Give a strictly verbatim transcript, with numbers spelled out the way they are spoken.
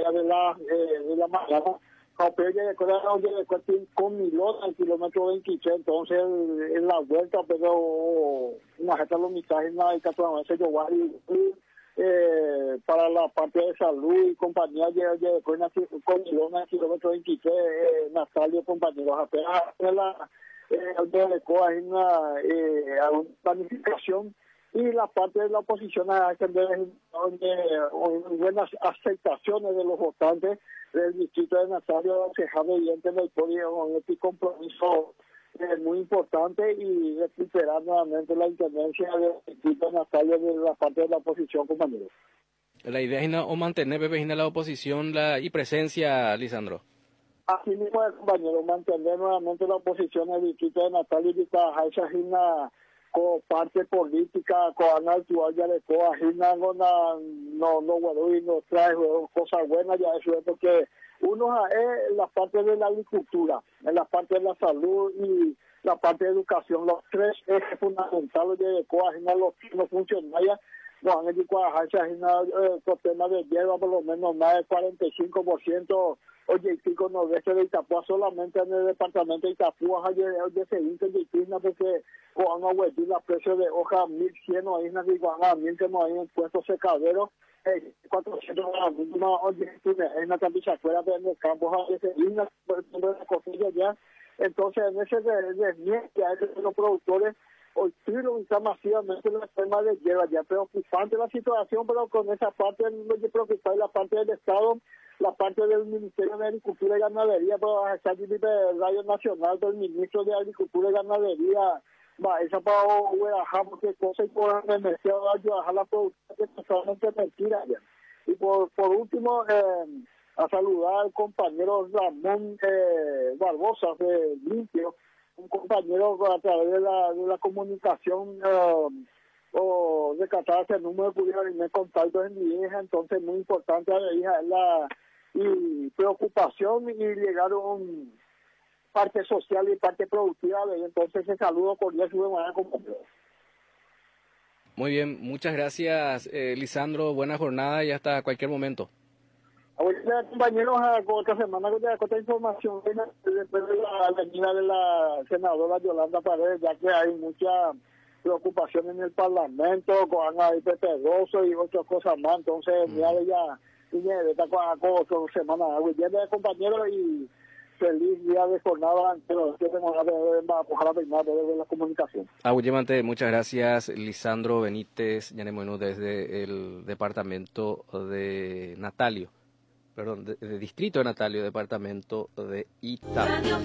hora de la, eh, de la mañana. Pero ya recuerda donde después con Milón al kilómetro veintitrés, entonces en la vuelta, pero una gente lo mitad en la Icatuanense yo voy eh, para la parte de salud y compañía ya después con Milón al kilómetro veintitrés, eh, Natalio compañeros apenas en la eh, donde le coge una eh, planificación. Y la parte de la oposición hay que ver buenas aceptaciones de los votantes del distrito de Nazario, se deja evidente en el podio este compromiso eh, muy importante y recuperar nuevamente la intendencia del distrito de Nazario de la parte de la oposición, compañeros. La idea es no, o mantener, Pepe, en la oposición la, y presencia, Lisandro. Así mismo, compañero, mantener nuevamente la oposición del distrito de Nazario y trabajar esa agenda con parte política, con actual ya de todas, no, no, no, bueno, y nos trae cosas buenas, ya eso es porque uno es la parte de la agricultura, en la parte de la salud y la parte de educación, los tres ejes fundamentales de Coajina, los no funcionarios, no han hecho Coajina, los temas de hierba, por lo menos más del cuarenta y cinco por ciento. Oye, el pico nordeste de Itapúa, solamente en el departamento de Itapúa, oye, se dice de Isla, porque van a huetir la precio de hoja mil cien o islas y van a mil que no hay en puestos secaderos, eh, cuatrocientos a mil, no, oye, en una camisa fuera de los campos, a veces islas, por ejemplo, de la costilla ya. Entonces, en ese desmiente que hay de los productores, hoy sí lo usan masivamente en el tema de hierba, ya preocupante la situación, pero con esa parte no me preocupa, y la parte del Estado, la parte del Ministerio de Agricultura y Ganadería, pero está aquí el Radio Nacional del Ministro de Agricultura y Ganadería, va, esa para Hueraja, porque cosas y por el mercado va a ayudar a la producción que totalmente mentira ya. Y por, por último, eh, a saludar al compañero Ramón eh, Barbosa de Limpio, un compañero a través de la, de la comunicación eh, o de tratarse el número de pudieron tener contactos en mi hija, entonces muy importante a mi hija la y preocupación y llegar a un parte social y parte productiva, y entonces ese saludo cordial su manera como Muy bien, muchas gracias, eh, Lisandro, buena jornada y hasta cualquier momento. Ahorita, compañeros, a otra semana que te da otra información después de la venida de la senadora Yolanda Paredes, ya que hay mucha preocupación en el Parlamento, con ahí Pepe Rosso y otras cosas más, entonces mm. ya ya tiene esta cosa semana, día de compañeros y feliz día de jornada, pero que tengo la ojalá de la comunicación. Aguyemante, muchas gracias, Lisandro Benítez, Yanemoeno, desde el departamento de Natalio. Perdón, de, de distrito de Natalio, departamento de Itapúa.